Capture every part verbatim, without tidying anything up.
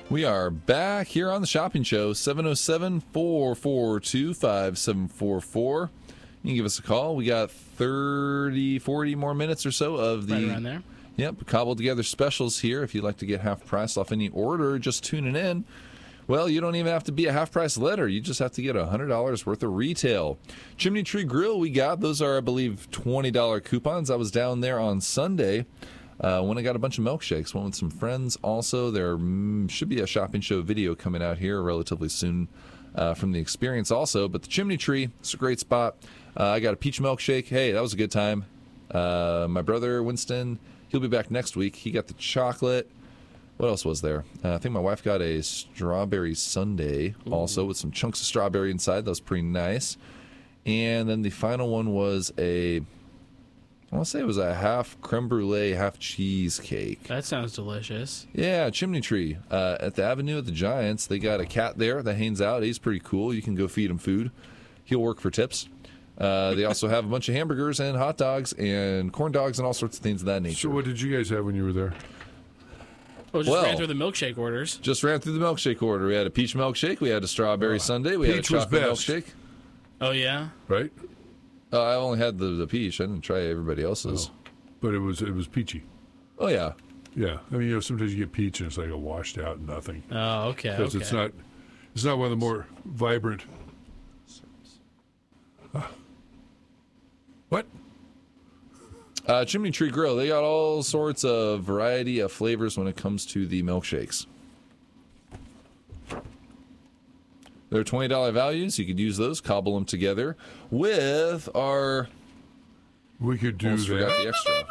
We are back here on the Shopping Show, seven oh seven, four four two, five seven four four. You can give us a call. We got thirty, forty more minutes or so of the... Right around there. Yep, cobbled together specials here. If you'd like to get half price off any order, just tuning in. Well, you don't even have to be a half price letter. You just have to get one hundred dollars worth of retail. Chimney Tree Grill, we got. Those are, I believe, twenty dollars coupons. I was down there on Sunday uh, when I got a bunch of milkshakes. Went with some friends also. There mm, should be a Shopping Show video coming out here relatively soon uh, from the experience also. But the Chimney Tree, it's a great spot. Uh, I got a peach milkshake. Hey, that was a good time. Uh, my brother, Winston, he'll be back next week. He got the chocolate. What else was there? Uh, I think my wife got a strawberry sundae also with some chunks of strawberry inside. That was pretty nice. And then the final one was a, I want to say it was a half creme brulee, half cheesecake. That sounds delicious. Yeah, Chimney Tree. Uh, at the Avenue at the Giants, they got a cat there that hangs out. He's pretty cool. You can go feed him food. He'll work for tips. Uh, they also have a bunch of hamburgers and hot dogs and corn dogs and all sorts of things of that nature. So what did you guys have when you were there? Well, just Well, ran through the milkshake orders. Just ran through the milkshake order. We had a peach milkshake. We had a strawberry sundae. We Peach had a was chocolate best. milkshake. Oh, yeah? Right? Uh, I only had the, the peach. I didn't try everybody else's. Oh. But it was it was peachy. Oh, yeah. Yeah. I mean, you know, sometimes you get peach and it's like a washed out nothing. Oh, okay. Because okay. it's not it's not one of the more vibrant. Ah. What? Uh, Chimney Tree Grill, they got all sorts of variety of flavors when it comes to the milkshakes. They're twenty dollars values. You could use those, cobble them together with our... We could do Almost forgot that. the extra.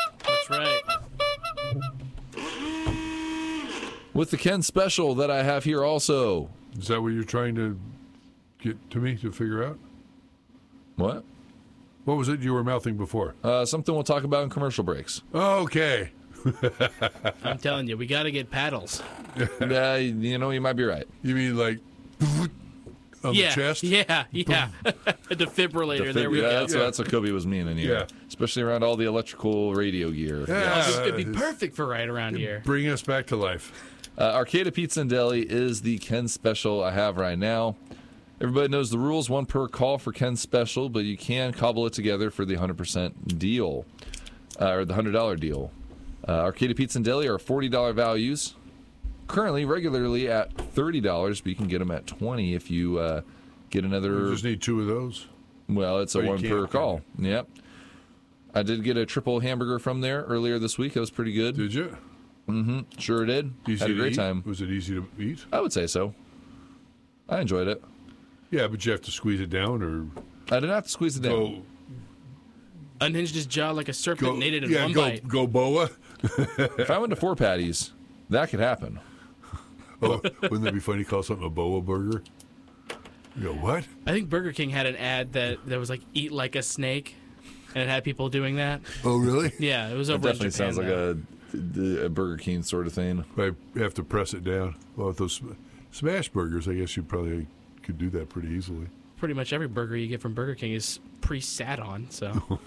That's right. With the Ken Special that I have here also. Is that what you're trying to get to me to figure out? What? What was it you were mouthing before? Uh, something we'll talk about in commercial breaks. Okay. I'm telling you, we got to get paddles. Yeah, you know, you might be right. You mean like on yeah, the chest? Yeah, yeah. A defibrillator. There we yeah, go. That's, that's what Kobe was meaning here. Yeah. Especially around all the electrical radio gear. Yeah. This could be perfect for right around here. Bring us back to life. Uh, Arcata Pizza and Deli is the Ken Special I have right now. Everybody knows the rules, one per call for Ken Special, but you can cobble it together for the one hundred percent deal, uh, or the one hundred dollars deal. Uh, Arcata Pizza and Deli are forty dollars values, currently regularly at thirty dollars, but you can get them at twenty dollars if you uh, get another... You just need two of those. Well, it's a Oh, you one can't, per okay. call. Yep. I did get a triple hamburger from there earlier this week. That was pretty good. Did you? Mm-hmm. Sure did. Easy Had a to great eat? time. Was it easy to eat? I would say so. I enjoyed it. Yeah, but you have to squeeze it down or I did not have to squeeze it down. go. Unhinged his jaw like a serpent go and ate it in yeah, one go, bite. go boa. If I went to four patties, that could happen. Oh, wouldn't that be funny? Call something a boa burger. You go what? I think Burger King had an ad that, that was like "Eat like a snake," and it had people doing that. Oh, really? Yeah, it was That over in definitely Japan. sounds like though. a, a Burger King sort of thing. I have to press it down. Well, with those sm- smash burgers, I guess you probably could do that pretty easily. Pretty much every burger you get from Burger King is pre-sat on. So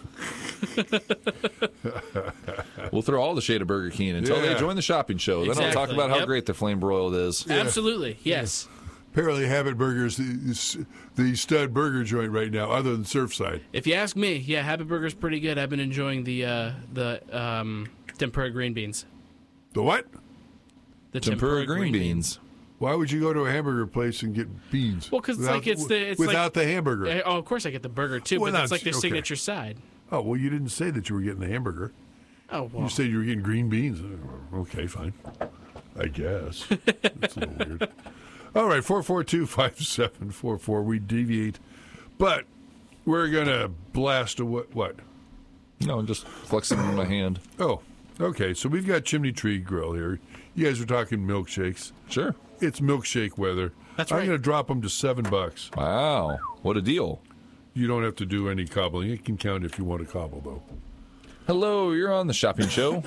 We'll throw all the shade of Burger King until Yeah. they join the shopping show. Then I'll talk Exactly. about how Yep. great the flame broiled is. absolutely, yes. Apparently, Habit Burgers is the stud burger joint right now, other than Surfside. If you ask me, yeah, Habit Burger's pretty good. I've been enjoying the uh, the um, tempura green beans. The what? The Tempura green beans. Why would you go to a hamburger place and get beans? Well, 'cause it's Without- like it's the- it's without like- the hamburger. Eh, Oh, of course I get the burger too, Well, but that's not- like their okay. signature side. Oh well, you didn't say that you were getting the hamburger. Oh, well. You said you were getting green beans. Okay, fine. I guess. That's a little weird. All right, four four two, five seven four four. We deviate. But we're going to blast a what? what? No, I'm just flexing my hand. Oh, okay. So we've got Chimney Tree Grill here. You guys are talking milkshakes. Sure. It's milkshake weather. That's I'm right. going to drop them to seven bucks. Wow. What a deal. You don't have to do any cobbling. It can count if you want to cobble, though. Hello, you're on the shopping show.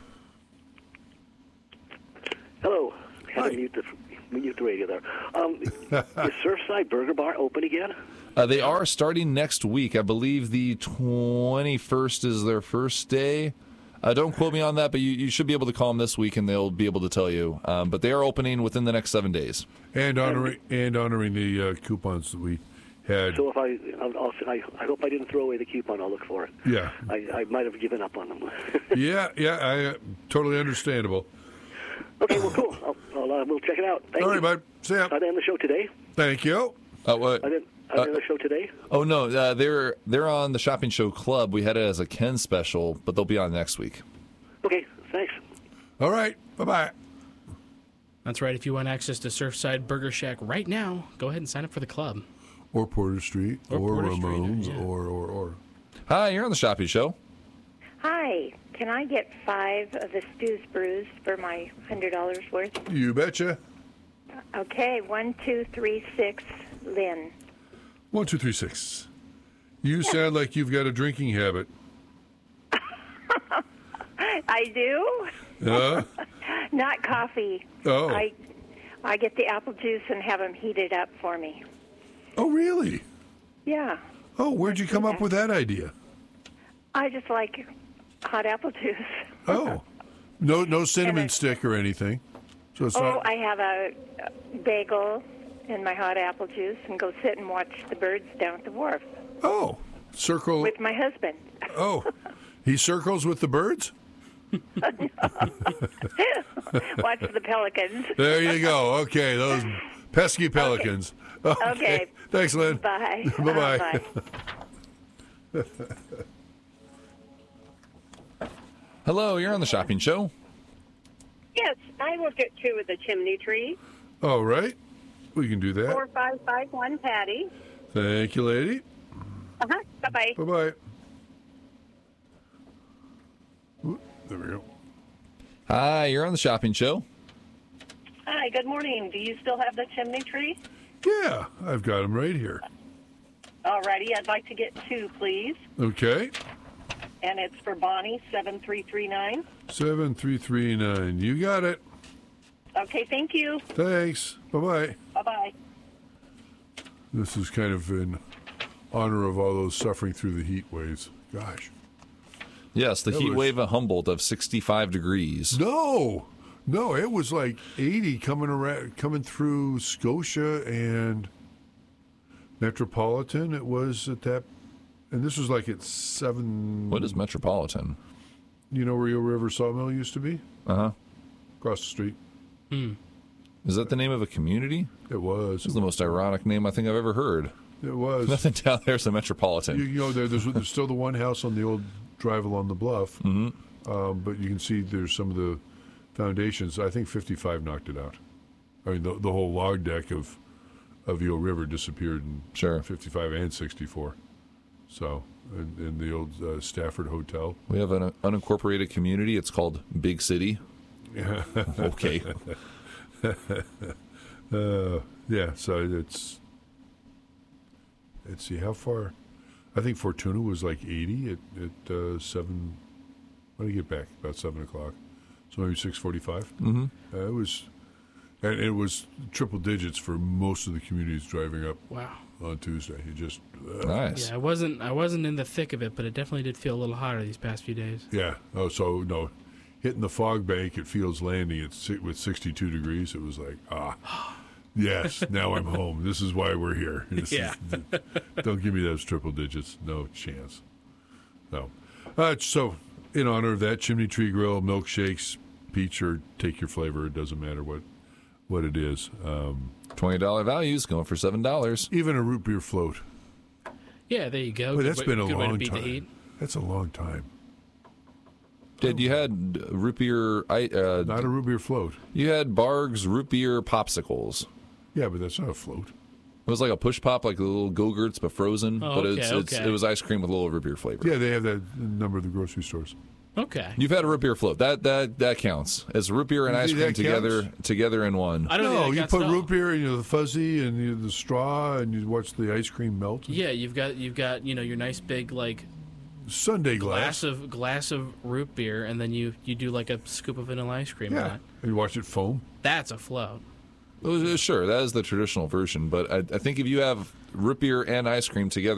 Hello. Had Hi. to mute the, mute the radio there. Um, is Surfside Burger Bar open again? Uh, they are starting next week. I believe the twenty-first is their first day. Uh, don't quote me on that, but you, you should be able to call them this week, and they'll be able to tell you. Um, but they are opening within the next seven days. And honoring and honoring the uh, coupons that we had. So if I, I'll, I'll, I, I hope I didn't throw away the coupon. I'll look for it. Yeah. I, I might have given up on them. yeah, yeah, I, uh, totally understandable. Okay, well, cool. I'll, I'll, uh, we'll check it out. Thank All you. right, bud. See ya. Are they on the show today? Thank you. Uh, what? Are they, are they on the show today? Oh no, uh, they're they're on the Shopping Show Club. We had it as a Ken special, but they'll be on next week. Okay, thanks. All right. Bye-bye. That's right. If you want access to Surfside Burger Shack right now, go ahead and sign up for the club. Or Porter Street, or, Or Porter Street, Ramones, yeah. or, or, or. Hi, you're on the Shopping Show. Hi, can I get five of the Stews Brews for my one hundred dollars worth? You betcha. Okay, one, two, three, six, Lynn. One, two, three, six. You sound like you've got a drinking habit. I do? Uh, Not coffee. Oh. I, I get the apple juice and have them heated up for me. oh, really? Yeah, Oh, where'd you come up with that idea? I just like hot apple juice. Oh, no, no cinnamon it- stick or anything. So it's Oh, not. I have a bagel and my hot apple juice and go sit and watch the birds down at the wharf Oh, circle. with my husband. Oh, he circles with the birds. Watch the pelicans. There you go. Okay, those pesky pelicans. Okay. Okay. Thanks, Lynn. Bye. Bye-bye. Uh, bye. Hello, you're on the Shopping Show. Yes, I will get two with the chimney tree. All right, we can do that. Four five five one Patty. Thank you, lady. Uh huh. Bye bye. Bye bye. There we go. Hi, you're on the Shopping Show. Hi. Good morning. Do you still have the chimney tree? Yeah, I've got them right here. Alrighty. I'd like to get two, please. Okay, And it's for Bonnie seven three three nine. seven three three nine. You got it. Okay. Thank you. Thanks. Bye bye. Bye bye. This is kind of in honor of all those suffering through the heat waves. Gosh. Yes, the That heat was- wave at Humboldt of sixty-five degrees. No, no, it was like eighty coming around, coming through Scotia and Metropolitan. It was at that, and this was like at seven. What is Metropolitan? You know where Rio River Sawmill used to be? Uh huh. Across the street. Is that the name of a community? It was. This is the most ironic name I think I've ever heard. It was. Nothing down there's a Metropolitan. You, you know, there, there's, there's still the one house on the old drive along the bluff, mm-hmm. um, but you can see there's some of the foundations. I think fifty-five knocked it out. I mean, the, the whole log deck of of Eel River disappeared in Sure. fifty-five and sixty-four. So, in, in the old uh, Stafford Hotel. We have an unincorporated community. It's called Big City. Okay. Uh, yeah, so it's. Let's see how far. I think Fortuna was like eighty at at uh, seven. When did I get back? About seven o'clock. So maybe six forty-five. Mm-hmm. Uh, it was, and it was triple digits for most of the communities driving up Wow. on Tuesday. You just uh, Nice. Yeah, I wasn't I wasn't in the thick of it, but it definitely did feel a little hotter these past few days. yeah. Oh, so no, hitting the fog bank at Fields Landing at si- with sixty-two degrees. It was like ah. Yes, now I'm home. This is why we're here. This Yeah. is, don't give me those triple digits. No chance. No. Uh, so, in honor of that, Chimney Tree Grill, milkshakes, peach, or take your flavor. It doesn't matter what what it is. Um, twenty dollars values going for seven dollars. even a root beer float. Yeah, there you go. Boy, Good that's way- been a good way to long beat the time. heat. That's a long time. Did you had root beer? I uh, Not a root beer float. you had Barg's root beer popsicles. Yeah, but that's not a float. It was like a push pop, like the little Go-Gurts, but frozen. Oh, but okay, it's, it's okay. it was ice cream with a little root beer flavor. Yeah, they have that in a number of the grocery stores. Okay. You've had a root beer float. That that that counts. It's root beer and You ice think cream that together counts? together in one. I don't No, think that you counts put at all. root beer in you know, the fuzzy and you, the straw, and you watch the ice cream melt. Yeah, you've got you've got you know your nice big like Sunday glass glass. of glass of root beer, and then you you do like a scoop of vanilla ice cream on Yeah, it. and you watch it foam. That's a float. Well, sure, that is the traditional version. But I, I think if you have root beer and ice cream together.